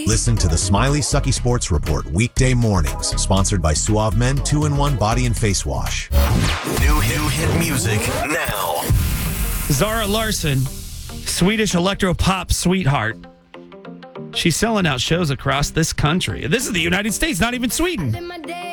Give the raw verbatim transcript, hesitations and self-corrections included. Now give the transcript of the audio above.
Listen to the Smiley Sucky Sports Report weekday mornings, sponsored by Suave Men two in one Body and Face Wash. New hit, new hit music now. Zara Larsson, Swedish electro-pop sweetheart. She's selling out shows across this country. This is the United States, not even Sweden.